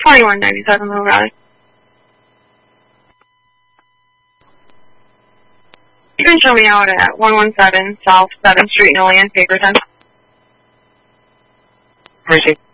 2197 Mill Valley. You can show me out at 117 South 7th Street in Olean, Paperton. Mercy.